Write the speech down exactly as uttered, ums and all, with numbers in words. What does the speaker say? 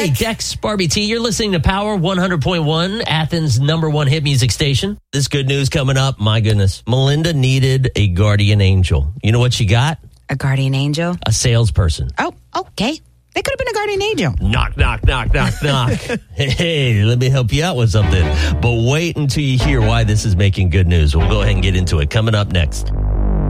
Hey, Dex, Barbie T, you're listening to Power one hundred point one, Athens' number one hit music station. This good news coming up. My goodness. Melinda needed a guardian angel. You know what she got? A guardian angel? A salesperson. Oh, okay. They could have been a guardian angel. Knock, knock, knock, knock, knock. Hey, let me help you out with something. But wait until you hear why this is making good news. We'll go ahead and get into it. Coming up next.